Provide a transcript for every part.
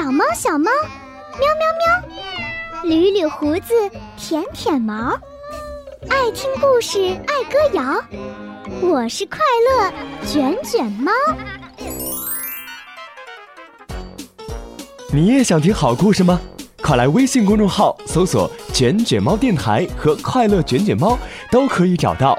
小猫小猫，喵喵喵，捋捋胡子，舔舔毛，爱听故事，爱歌谣，我是快乐卷卷猫。 你也想听好故事吗？快来微信公众号搜索卷卷猫电台和快乐卷卷猫，都可以找到。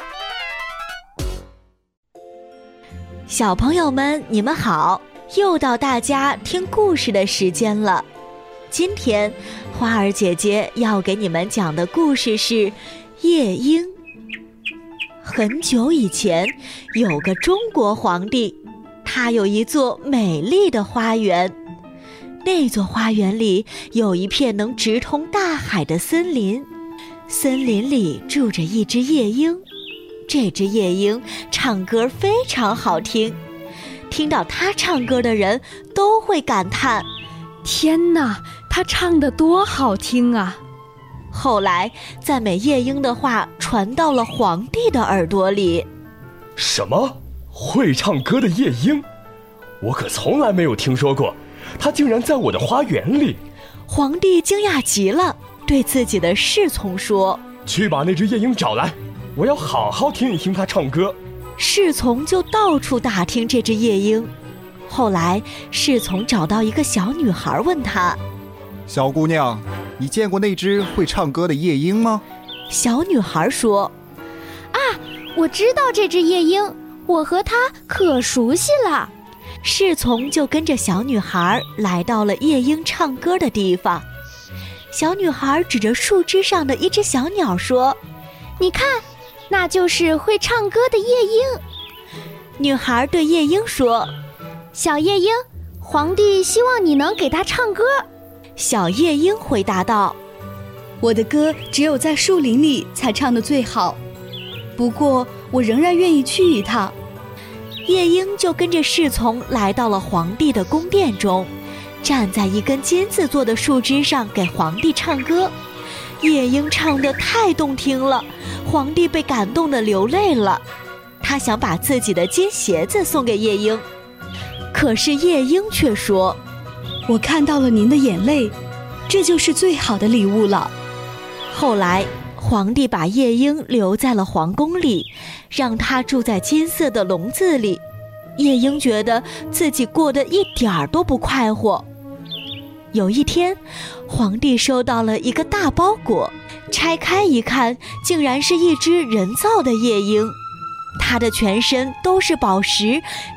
小朋友们，你们好，又到大家听故事的时间了。今天花儿姐姐要给你们讲的故事是夜莺。很久以前，有个中国皇帝，他有一座美丽的花园。那座花园里有一片能直通大海的森林，森林里住着一只夜莺。这只夜莺唱歌非常好听，听到它唱歌的人都会感叹： 天哪，它唱得多好听啊！ 后来，赞美夜莺的话传到了皇帝的耳朵里。 什么？会唱歌的夜莺？我可从来没有听说过，它竟然在我的花园里！ 皇帝惊讶极了，对自己的侍从说： 去把那只夜莺找来，我要好好听一听它唱歌。 侍从就到处打听这只夜莺。后来，侍从找到一个小女孩，问她： 小姑娘，你见过那只会唱歌的夜莺吗？ 小女孩说： 我知道这只夜莺，我和它可熟悉了。 侍从就跟着小女孩来到了夜莺唱歌的地方。小女孩指着树枝上的一只小鸟说： 你看，那就是会唱歌的夜莺。 女孩对夜莺说： 小夜莺，皇帝希望你能给他唱歌。 小夜莺回答道： 我的歌只有在树林里才唱得最好，不过我仍然愿意去一趟。 夜莺就跟着侍从来到了皇帝的宫殿中，站在一根金子做的树枝上给皇帝唱歌。夜莺唱得太动听了，皇帝被感动得流泪了。他想把自己的金鞋子送给夜莺，可是夜莺却说： 我看到了您的眼泪，这就是最好的礼物了。 后来皇帝把夜莺留在了皇宫里，让她住在金色的笼子里。夜莺觉得自己过得一点儿都不快活。有一天，皇帝收到了一个大包裹，拆开一看，竟然是一只人造的夜莺。它的全身都是宝石，